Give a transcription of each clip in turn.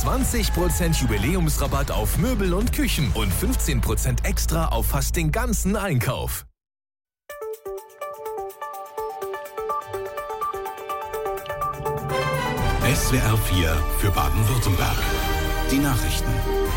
20% Jubiläumsrabatt auf Möbel und Küchen und 15% extra auf fast den ganzen Einkauf. SWR 4 für Baden-Württemberg. Die Nachrichten.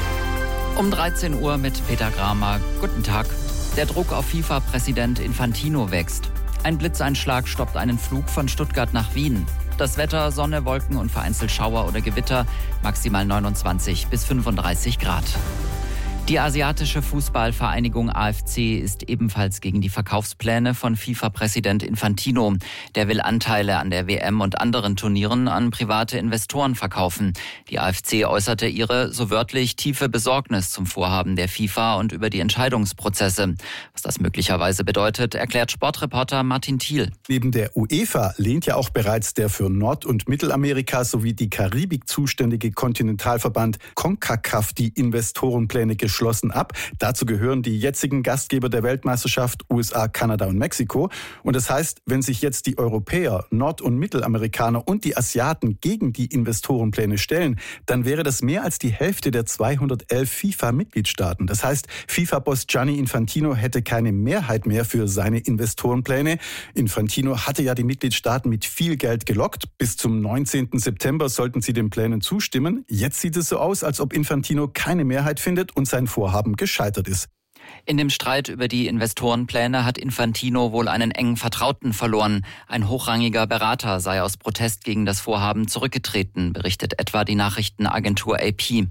Um 13 Uhr mit Peter Gramer. Guten Tag. Der Druck auf FIFA-Präsident Infantino wächst. Ein Blitzeinschlag stoppt einen Flug von Stuttgart nach Wien. Das Wetter: Sonne, Wolken und vereinzelt Schauer oder Gewitter. Maximal 29 bis 35 Grad. Die asiatische Fußballvereinigung AFC ist ebenfalls gegen die Verkaufspläne von FIFA-Präsident Infantino. Der will Anteile an der WM und anderen Turnieren an private Investoren verkaufen. Die AFC äußerte ihre, so wörtlich, tiefe Besorgnis zum Vorhaben der FIFA und über die Entscheidungsprozesse. Was das möglicherweise bedeutet, erklärt Sportreporter Martin Thiel. Neben der UEFA lehnt ja auch bereits der für Nord- und Mittelamerika sowie die Karibik zuständige Kontinentalverband CONCACAF die Investorenpläne geschlossen ab. Dazu gehören die jetzigen Gastgeber der Weltmeisterschaft, USA, Kanada und Mexiko. Und das heißt, wenn sich jetzt die Europäer, Nord- und Mittelamerikaner und die Asiaten gegen die Investorenpläne stellen, dann wäre das mehr als die Hälfte der 211 FIFA-Mitgliedstaaten. Das heißt, FIFA-Boss Gianni Infantino hätte keine Mehrheit mehr für seine Investorenpläne. Infantino hatte ja die Mitgliedstaaten mit viel Geld gelockt. Bis zum 19. September sollten sie den Plänen zustimmen. Jetzt sieht es so aus, als ob Infantino keine Mehrheit findet und sein Vorhaben gescheitert ist. In dem Streit über die Investorenpläne hat Infantino wohl einen engen Vertrauten verloren. Ein hochrangiger Berater sei aus Protest gegen das Vorhaben zurückgetreten, berichtet etwa die Nachrichtenagentur AP.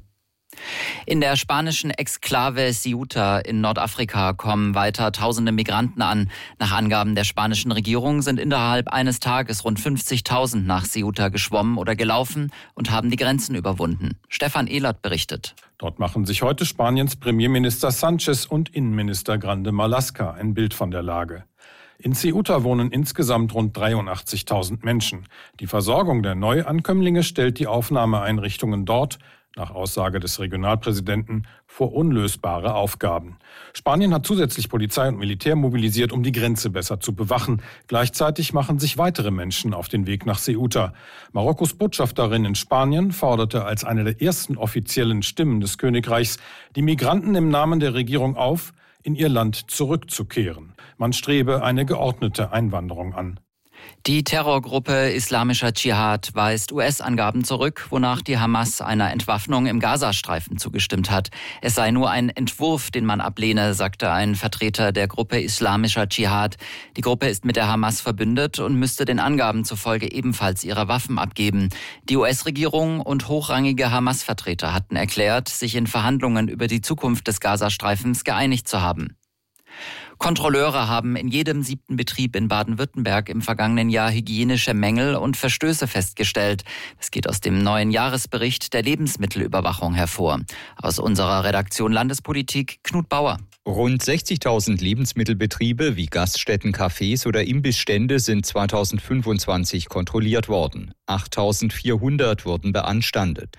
In der spanischen Exklave Ceuta in Nordafrika kommen weiter tausende Migranten an. Nach Angaben der spanischen Regierung sind innerhalb eines Tages rund 50.000 nach Ceuta geschwommen oder gelaufen und haben die Grenzen überwunden. Stefan Ehlert berichtet. Dort machen sich heute Spaniens Premierminister Sánchez und Innenminister Grande Marlaska ein Bild von der Lage. In Ceuta wohnen insgesamt rund 83.000 Menschen. Die Versorgung der Neuankömmlinge stellt die Aufnahmeeinrichtungen dort, nach Aussage des Regionalpräsidenten, vor unlösbare Aufgaben. Spanien hat zusätzlich Polizei und Militär mobilisiert, um die Grenze besser zu bewachen. Gleichzeitig machen sich weitere Menschen auf den Weg nach Ceuta. Marokkos Botschafterin in Spanien forderte als eine der ersten offiziellen Stimmen des Königreichs die Migranten im Namen der Regierung auf, in ihr Land zurückzukehren. Man strebe eine geordnete Einwanderung an. Die Terrorgruppe Islamischer Dschihad weist US-Angaben zurück, wonach die Hamas einer Entwaffnung im Gazastreifen zugestimmt hat. Es sei nur ein Entwurf, den man ablehne, sagte ein Vertreter der Gruppe Islamischer Dschihad. Die Gruppe ist mit der Hamas verbündet und müsste den Angaben zufolge ebenfalls ihre Waffen abgeben. Die US-Regierung und hochrangige Hamas-Vertreter hatten erklärt, sich in Verhandlungen über die Zukunft des Gazastreifens geeinigt zu haben. Kontrolleure haben in jedem 7. Betrieb in Baden-Württemberg im vergangenen Jahr hygienische Mängel und Verstöße festgestellt. Das geht aus dem neuen Jahresbericht der Lebensmittelüberwachung hervor. Aus unserer Redaktion Landespolitik Knut Bauer. Rund 60.000 Lebensmittelbetriebe wie Gaststätten, Cafés oder Imbissstände sind 2025 kontrolliert worden. 8.400 wurden beanstandet.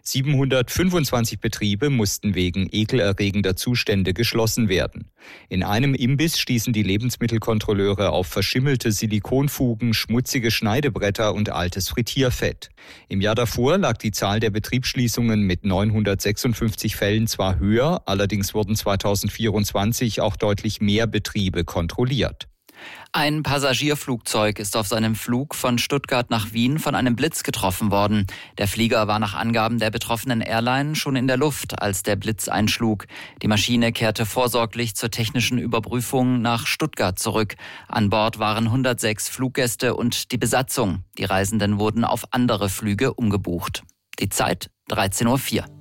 725 Betriebe mussten wegen ekelerregender Zustände geschlossen werden. In einem Imbiss stießen die Lebensmittelkontrolleure auf verschimmelte Silikonfugen, schmutzige Schneidebretter und altes Frittierfett. Im Jahr davor lag die Zahl der Betriebsschließungen mit 956 Fällen zwar höher, allerdings wurden 2024 auch deutlich mehr Betriebe kontrolliert. Ein Passagierflugzeug ist auf seinem Flug von Stuttgart nach Wien von einem Blitz getroffen worden. Der Flieger war nach Angaben der betroffenen Airline schon in der Luft, als der Blitz einschlug. Die Maschine kehrte vorsorglich zur technischen Überprüfung nach Stuttgart zurück. An Bord waren 106 Fluggäste und die Besatzung. Die Reisenden wurden auf andere Flüge umgebucht. Die Zeit 13.04 Uhr.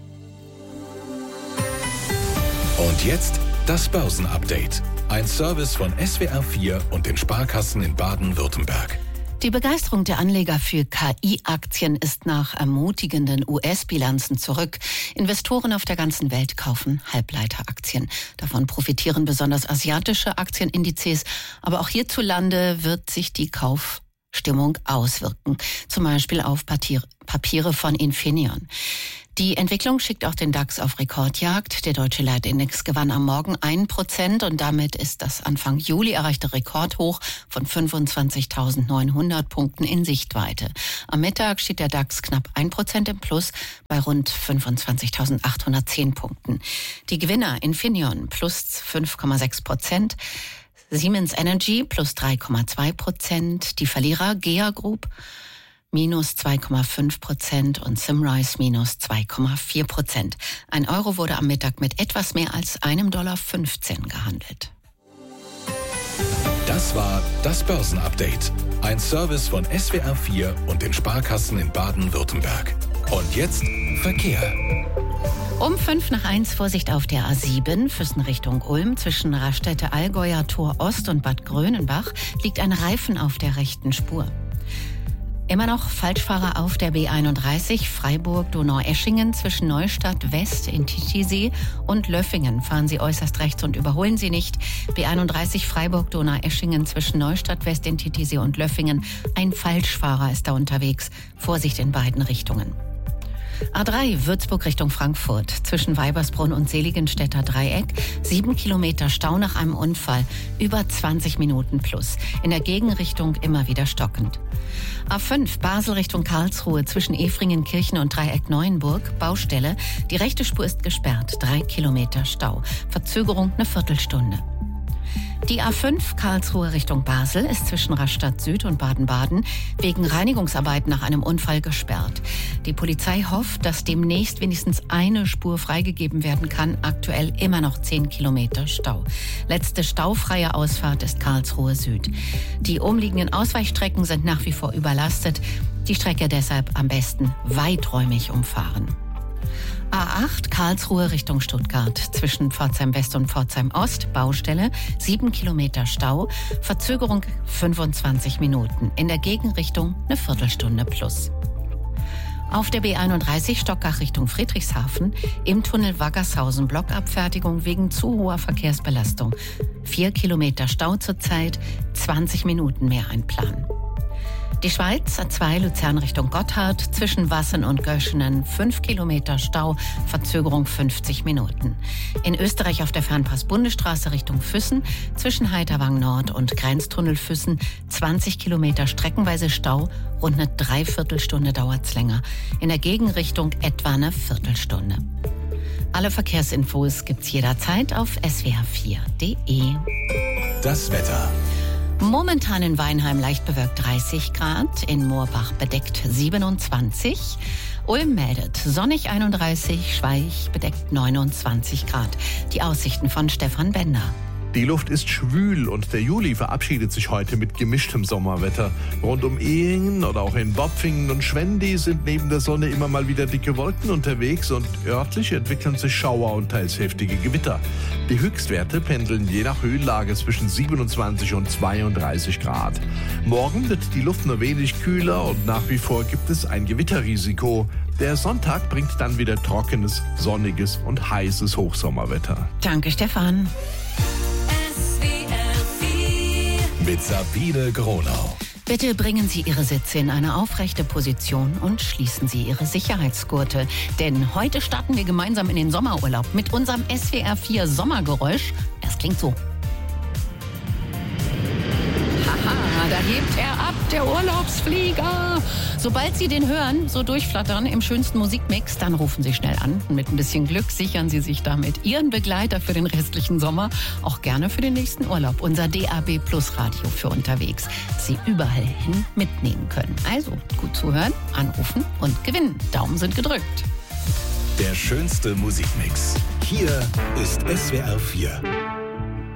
Und jetzt das Börsenupdate. Ein Service von SWR 4 und den Sparkassen in Baden-Württemberg. Die Begeisterung der Anleger für KI-Aktien ist nach ermutigenden US-Bilanzen zurück. Investoren auf der ganzen Welt kaufen Halbleiteraktien. Davon profitieren besonders asiatische Aktienindizes. Aber auch hierzulande wird sich die Kaufstimmung auswirken. Zum Beispiel auf Papiere von Infineon. Die Entwicklung schickt auch den DAX auf Rekordjagd. Der deutsche Leitindex gewann am Morgen 1% und damit ist das Anfang Juli erreichte Rekordhoch von 25.900 Punkten in Sichtweite. Am Mittag steht der DAX knapp 1% im Plus bei rund 25.810 Punkten. Die Gewinner Infineon plus 5,6%, Siemens Energy plus 3,2%, die Verlierer GEA Group minus 2,5% und Symrise minus 2,4%. Ein Euro wurde am Mittag mit etwas mehr als $1,15 gehandelt. Das war das Börsenupdate. Ein Service von SWR4 und den Sparkassen in Baden-Württemberg. Und jetzt Verkehr. Um 1:05 Vorsicht auf der A7, Füssen Richtung Ulm. Zwischen Raststätte Allgäuer Tor Ost und Bad Grönenbach liegt ein Reifen auf der rechten Spur. Immer noch Falschfahrer auf der B31 Freiburg-Donaueschingen zwischen Neustadt West in Titisee und Löffingen. Fahren Sie äußerst rechts und überholen Sie nicht. B31 Freiburg-Donaueschingen zwischen Neustadt West in Titisee und Löffingen. Ein Falschfahrer ist da unterwegs. Vorsicht in beiden Richtungen. A3 Würzburg Richtung Frankfurt. Zwischen Weibersbrunn und Seligenstädter Dreieck. 7 Kilometer Stau nach einem Unfall. Über 20 Minuten plus. In der Gegenrichtung immer wieder stockend. A5 Basel Richtung Karlsruhe. Zwischen Efringenkirchen und Dreieck Neuenburg. Baustelle. Die rechte Spur ist gesperrt. 3 Kilometer Stau. Verzögerung eine Viertelstunde. Die A5 Karlsruhe Richtung Basel ist zwischen Rastatt Süd und Baden-Baden wegen Reinigungsarbeiten nach einem Unfall gesperrt. Die Polizei hofft, dass demnächst wenigstens eine Spur freigegeben werden kann. Aktuell immer noch 10 Kilometer Stau. Letzte staufreie Ausfahrt ist Karlsruhe Süd. Die umliegenden Ausweichstrecken sind nach wie vor überlastet. Die Strecke deshalb am besten weiträumig umfahren. A8 Karlsruhe Richtung Stuttgart. Zwischen Pforzheim West und Pforzheim Ost. Baustelle. 7 Kilometer Stau. Verzögerung 25 Minuten. In der Gegenrichtung eine Viertelstunde plus. Auf der B31 Stockach Richtung Friedrichshafen. Im Tunnel Waggershausen Blockabfertigung wegen zu hoher Verkehrsbelastung. 4 Kilometer Stau zurzeit. 20 Minuten mehr einplanen. Die Schweiz, A2 Luzern Richtung Gotthard, zwischen Wassen und Göschenen 5 Kilometer Stau, Verzögerung 50 Minuten. In Österreich auf der Fernpass-Bundesstraße Richtung Füssen, zwischen Heiterwang Nord und Grenztunnel Füssen 20 Kilometer streckenweise Stau, rund eine Dreiviertelstunde dauert's länger. In der Gegenrichtung etwa eine Viertelstunde. Alle Verkehrsinfos gibt's jederzeit auf swr4.de. Das Wetter. Momentan in Weinheim leicht bewölkt 30 Grad, in Moorbach bedeckt 27, Ulm meldet sonnig 31, Schweich bedeckt 29 Grad. Die Aussichten von Stefan Bender. Die Luft ist schwül und der Juli verabschiedet sich heute mit gemischtem Sommerwetter. Rund um Ehingen oder auch in Bopfingen und Schwendi sind neben der Sonne immer mal wieder dicke Wolken unterwegs und örtlich entwickeln sich Schauer und teils heftige Gewitter. Die Höchstwerte pendeln je nach Höhenlage zwischen 27 und 32 Grad. Morgen wird die Luft nur wenig kühler und nach wie vor gibt es ein Gewitterrisiko. Der Sonntag bringt dann wieder trockenes, sonniges und heißes Hochsommerwetter. Danke, Stefan. Mit Sabine Gronau. Bitte bringen Sie Ihre Sitze in eine aufrechte Position und schließen Sie Ihre Sicherheitsgurte. Denn heute starten wir gemeinsam in den Sommerurlaub mit unserem SWR4 Sommergeräusch. Das klingt so. Haha, da hebt er ab, der Urlaubsflieger. Sobald Sie den hören, so durchflattern im schönsten Musikmix, dann rufen Sie schnell an. Und mit ein bisschen Glück sichern Sie sich damit Ihren Begleiter für den restlichen Sommer, auch gerne für den nächsten Urlaub. Unser DAB Plus Radio für unterwegs. Sie überall hin mitnehmen können. Also gut zuhören, anrufen und gewinnen. Daumen sind gedrückt. Der schönste Musikmix. Hier ist SWR4.